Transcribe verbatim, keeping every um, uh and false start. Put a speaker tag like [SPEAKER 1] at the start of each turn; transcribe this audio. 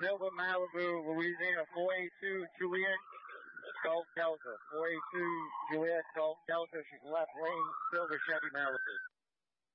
[SPEAKER 1] Silver Malibu, Louisiana, four eight two Juliet, Golf Delta. four eight two Juliet, Golf Delta. She's left lane, Silver Chevy Malibu.